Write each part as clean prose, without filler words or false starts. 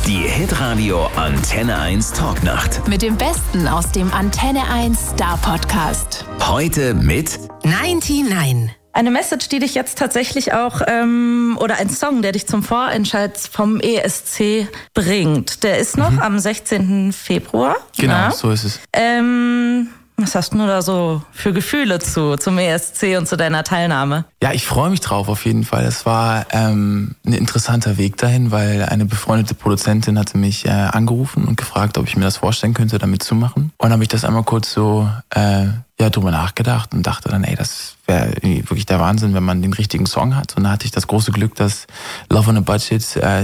Die Hitradio Antenne 1 Talknacht. Mit dem Besten aus dem Antenne 1 Star Podcast. Heute mit 99. Eine Message, die dich jetzt tatsächlich auch, oder ein Song, der dich zum Vorentscheid vom ESC bringt. Der ist noch am 16. Februar. Genau, ja? So ist es. Was hast du da so für Gefühle zum ESC und zu deiner Teilnahme? Ja, ich freue mich drauf auf jeden Fall. Es war ein interessanter Weg dahin, weil eine befreundete Produzentin hatte mich angerufen und gefragt, ob ich mir das vorstellen könnte, da mitzumachen. Und dann habe ich das einmal kurz so drüber nachgedacht und dachte dann, das wäre wirklich der Wahnsinn, wenn man den richtigen Song hat. Und da hatte ich das große Glück, dass Love on a Budget,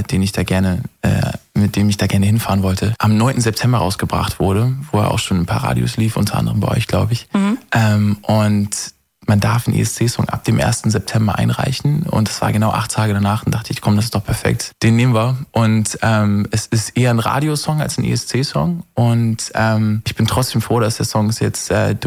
mit dem ich da gerne hinfahren wollte, am 9. September rausgebracht wurde, wo er auch schon ein paar Radios lief, unter anderem bei euch, glaube ich. Und man darf einen ESC-Song ab dem 1. September einreichen und das war genau 8 Tage danach und dachte ich, komm, das ist doch perfekt. Den nehmen wir und es ist eher ein Radiosong als ein ESC-Song und ich bin trotzdem froh, dass der Song ist jetzt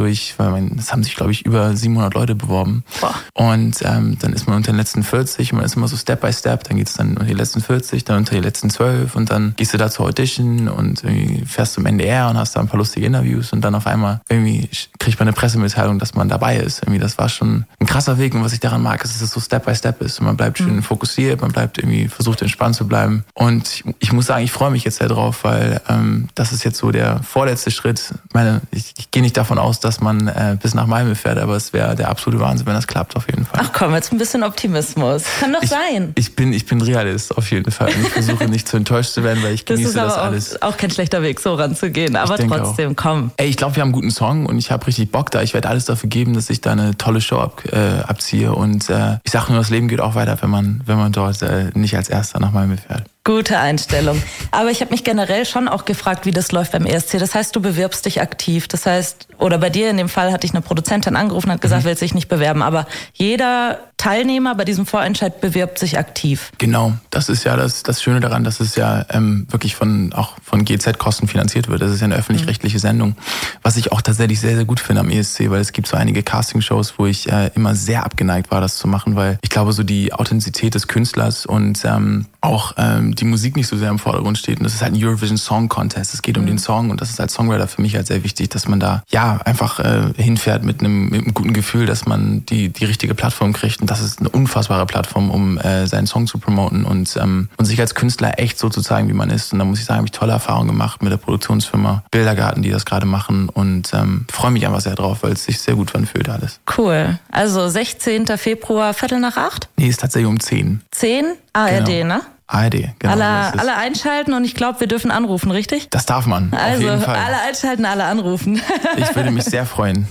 es haben sich, glaube ich, über 700 Leute beworben. Boah. Und dann ist man unter den letzten 40 und man ist immer so Step by Step, dann geht's dann unter die letzten 40, dann unter die letzten 12 und dann gehst du da zur Audition und irgendwie fährst zum NDR und hast da ein paar lustige Interviews und dann auf einmal irgendwie kriegt man eine Pressemitteilung, dass man dabei ist. Irgendwie das war schon ein krasser Weg und was ich daran mag, ist, dass es so Step by Step ist und man bleibt schön fokussiert, man bleibt irgendwie, versucht entspannt zu bleiben und ich muss sagen, ich freue mich jetzt sehr drauf, weil das ist jetzt so der vorletzte Schritt. Ich gehe nicht davon aus, dass man bis nach Malmö fährt, aber es wäre der absolute Wahnsinn, wenn das klappt auf jeden Fall. Ach komm, jetzt ein bisschen Optimismus. Kann doch sein. Ich bin Realist auf jeden Fall und ich versuche nicht zu enttäuscht zu werden, weil ich genieße das alles. Das ist aber auch kein schlechter Weg, so ranzugehen, aber trotzdem, auch. Komm. Ich glaube, wir haben einen guten Song und ich habe richtig Bock da. Ich werde alles dafür geben, dass ich da eine tolle Show abziehe und ich sage nur, das Leben geht auch weiter, wenn man dort nicht als Erster nach Malmö fährt. Gute Einstellung. Aber ich habe mich generell schon auch gefragt, wie das läuft beim ESC. Das heißt, du bewirbst dich aktiv. Das heißt, oder bei dir in dem Fall hatte ich eine Produzentin angerufen und hat gesagt, will sich nicht bewerben. Aber jeder Teilnehmer bei diesem Vorentscheid bewirbt sich aktiv. Genau, das ist ja das Schöne daran, dass es ja wirklich von GZ-Kosten finanziert wird. Das ist ja eine öffentlich-rechtliche Sendung. Was ich auch tatsächlich sehr, sehr gut finde am ESC, weil es gibt so einige Castingshows, wo ich immer sehr abgeneigt war, das zu machen, weil ich glaube, so die Authentizität des Künstlers und auch die Musik nicht so sehr im Vordergrund steht. Und das ist halt ein Eurovision Song Contest. Es geht um den Song und das ist als Songwriter für mich halt sehr wichtig, dass man da einfach hinfährt mit einem guten Gefühl, dass man die richtige Plattform kriegt. Und das ist eine unfassbare Plattform, um seinen Song zu promoten und sich als Künstler echt so zu zeigen, wie man ist. Und da muss ich sagen, habe ich tolle Erfahrungen gemacht mit der Produktionsfirma Bildergarten, die das gerade machen und freue mich einfach sehr drauf, weil es sich sehr gut anfühlt alles. Cool. Also 16. Februar, 7:45? Nee, ist tatsächlich um 10. 10? ARD, genau. Ne? ARD, genau. Alle einschalten und ich glaube, wir dürfen anrufen, richtig? Das darf man, also, auf jeden Fall. Alle einschalten, alle anrufen. Ich würde mich sehr freuen.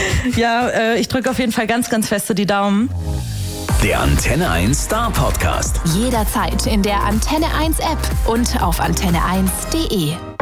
Ja, ich drücke auf jeden Fall ganz, ganz feste die Daumen. Der Antenne 1 Star Podcast. Jederzeit in der Antenne 1 App und auf antenne1.de.